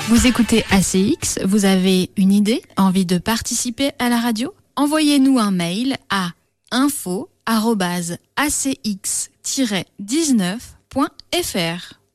Vous écoutez ACX, vous avez une idée, envie de participer à la radio? Envoyez-nous un mail à info@acx-19.fr.